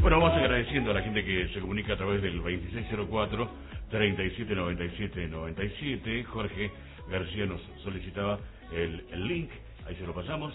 Bueno, vamos agradeciendo a la gente que se comunica a través del 2604-3797-97. Jorge García nos solicitaba el link, ahí se lo pasamos,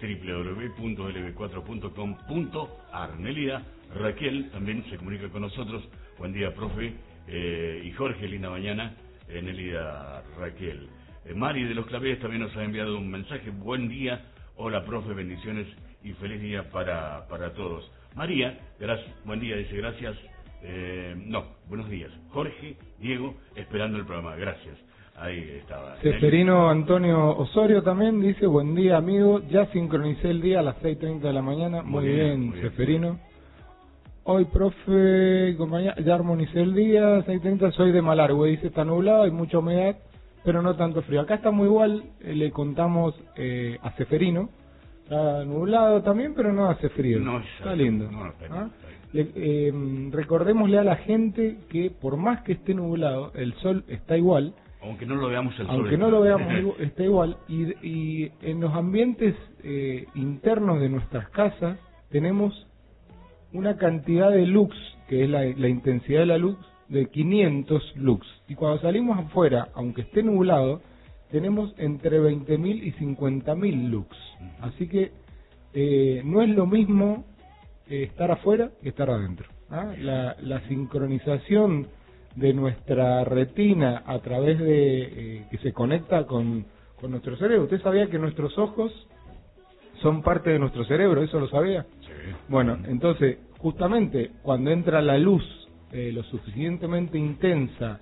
www.lb4.com.ar. Nelida Raquel también se comunica con nosotros. Buen día, profe. Y Jorge, linda mañana. Nelida Raquel. Mari de los Claveles también nos ha enviado un mensaje. Buen día. Hola, profe, bendiciones y feliz día para todos. María, buen día, dice gracias. Buenos días. Jorge, Diego, esperando el programa. Gracias. Ahí estaba. Seferino Antonio Osorio también dice, buen día, amigo. Ya sincronicé el día a las 6:30 de la mañana. Muy bien, Seferino. Hoy, profe, compañía, ya armonicé el día, 6:30, soy de Malargüe. Dice, está nublado, hay mucha humedad, pero no tanto frío. Acá está muy igual, le contamos a Seferino. Está nublado también, pero no hace frío. No, está lindo. No, está recordémosle a la gente que por más que esté nublado, el sol está igual. Aunque no lo veamos el sol. Aunque no lo veamos, está igual. Y en los ambientes internos de nuestras casas tenemos una cantidad de lux, que es la intensidad de la luz, de 500 lux. Y cuando salimos afuera, aunque esté nublado, tenemos entre 20.000 y 50.000 lux. Así que no es lo mismo estar afuera que estar adentro. La sincronización de nuestra retina a través de que se conecta con nuestro cerebro. ¿Usted sabía que nuestros ojos son parte de nuestro cerebro? ¿Eso lo sabía? Sí. Bueno, entonces, justamente cuando entra la luz lo suficientemente intensa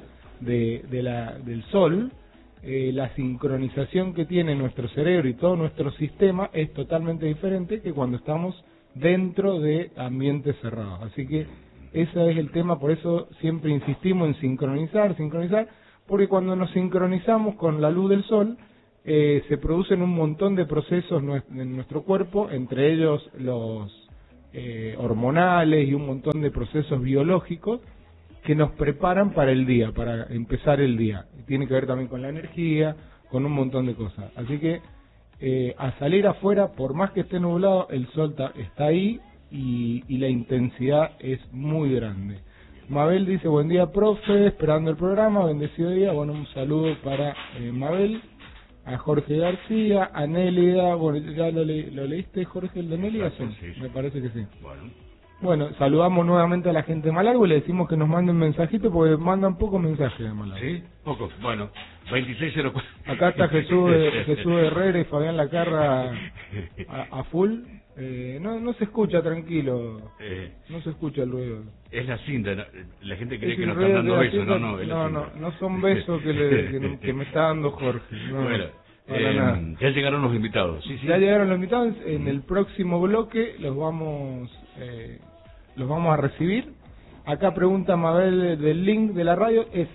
del sol, la sincronización que tiene nuestro cerebro y todo nuestro sistema es totalmente diferente que cuando estamos dentro de ambientes cerrados. Así que ese es el tema, por eso siempre insistimos en sincronizar, porque cuando nos sincronizamos con la luz del sol, se producen un montón de procesos en nuestro cuerpo, entre ellos los hormonales y un montón de procesos biológicos que nos preparan para el día, para empezar el día. Tiene que ver también con la energía, con un montón de cosas. Así que a salir afuera, por más que esté nublado, el sol está ahí y la intensidad es muy grande. Mabel dice, buen día, profe, esperando el programa, bendecido día. Bueno, un saludo para Mabel, a Jorge García, a Nélida. Bueno, ¿ya lo leíste, Jorge, el de Nélida? Sí. Me parece que sí. Bueno, saludamos nuevamente a la gente de Malargüe y le decimos que nos manden mensajitos porque mandan pocos mensajes de Malargüe. ¿Sí? Pocos. Bueno, 2604. Acá está Jesús Herrera y Fabián Lacarra a full. No se escucha, tranquilo. No se escucha el ruido. Es la cinta. La gente cree que nos están dando besos. No son besos que me está dando Jorge. No. Bueno. Ya llegaron los invitados. Sí. Ya llegaron los invitados. En el próximo bloque los vamos a recibir. Acá pregunta Mabel del link de la radio, es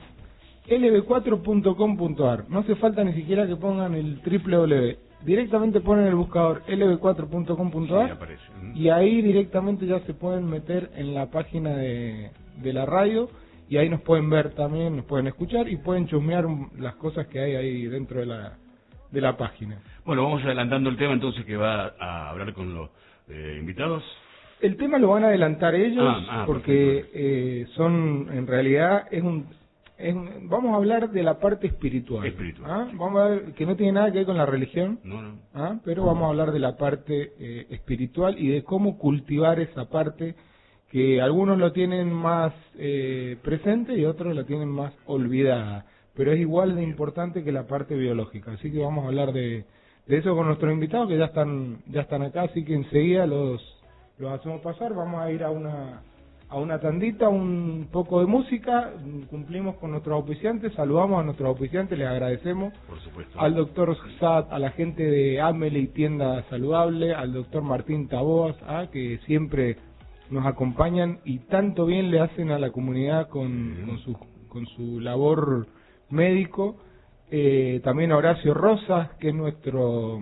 lb4.com.ar. No hace falta ni siquiera que pongan el www. Directamente ponen el buscador lb4.com.ar y ahí directamente ya se pueden meter en la página de la radio y ahí nos pueden ver también, nos pueden escuchar y pueden chusmear las cosas que hay ahí dentro de la página. Bueno, vamos adelantando el tema entonces que va a hablar con los invitados. El tema lo van a adelantar ellos porque en realidad vamos a hablar de la parte espiritual. Vamos a ver que no tiene nada que ver con la religión, pero vamos a hablar de la parte espiritual y de cómo cultivar esa parte que algunos lo tienen más presente y otros la tienen más olvidada, pero es igual de importante que la parte biológica. Así que vamos a hablar de eso con nuestros invitados que ya están acá, así que enseguida los hacemos pasar. Vamos a ir a una tandita, un poco de música, cumplimos con nuestros auspiciantes, saludamos a nuestros auspiciantes, les agradecemos. Por supuesto. Al doctor Sad, a la gente de Amelie Tienda Saludable, al doctor Martín Taboas, que siempre nos acompañan y tanto bien le hacen a la comunidad con su labor médico. También a Horacio Rosas, que es nuestro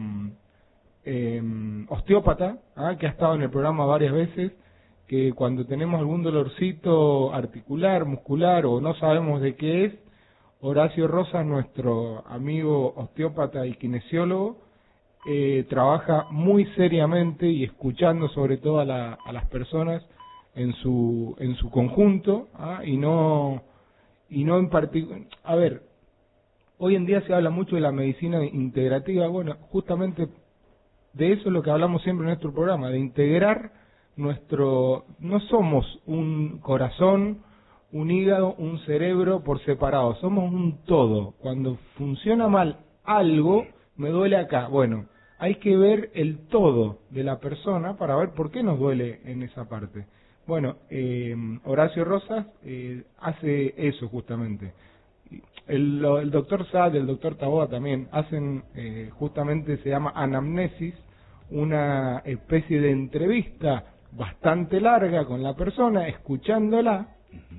osteópata, que ha estado en el programa varias veces, que cuando tenemos algún dolorcito articular, muscular o no sabemos de qué es, Horacio Rosas, nuestro amigo osteópata y kinesiólogo, trabaja muy seriamente y escuchando sobre todo a las personas en su conjunto, y no en particular. A ver, hoy en día se habla mucho de la medicina integrativa. Bueno, justamente de eso es lo que hablamos siempre en nuestro programa, de integrar no somos un corazón, un hígado, un cerebro por separado, somos un todo. Cuando funciona mal algo, me duele acá. Bueno, hay que ver el todo de la persona para ver por qué nos duele en esa parte. Bueno, Horacio Rosas hace eso justamente. El doctor Saad, el doctor Taboa también hacen, justamente se llama anamnesis, una especie de entrevista bastante larga con la persona, escuchándola,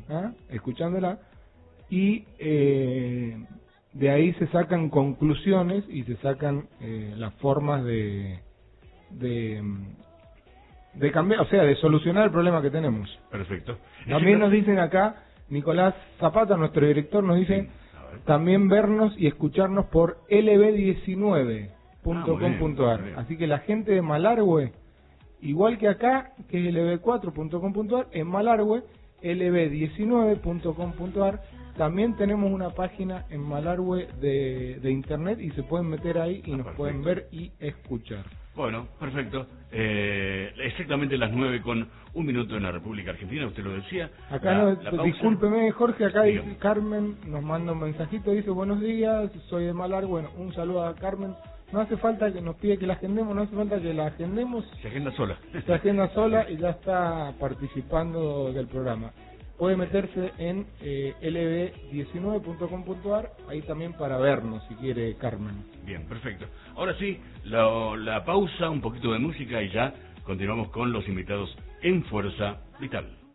y de ahí se sacan conclusiones y se sacan las formas de cambiar, o sea, de solucionar el problema que tenemos. Perfecto. También nos dicen acá, Nicolás Zapata, nuestro director, nos dice también vernos y escucharnos por lb19.com.ar. Así que la gente de Malargüe, igual que acá, que es lb4.com.ar, en Malargüe, lb19.com.ar. También tenemos una página en Malargüe de internet y se pueden meter ahí y nos pueden ver y escuchar. Bueno, perfecto. Exactamente las 9:01 en la República Argentina, usted lo decía. Acá discúlpeme, Jorge, acá dice Carmen, nos manda un mensajito, dice buenos días, soy de Malargüe. Bueno, un saludo a Carmen. No hace falta que nos pide que la agendemos, no hace falta que la agendemos. Se agenda sola. Se agenda sola y ya está participando del programa. Puede meterse en lb19.com.ar, ahí también para vernos, si quiere, Carmen. Bien, perfecto. Ahora sí, la pausa, un poquito de música y ya continuamos con los invitados en Fuerza Vital.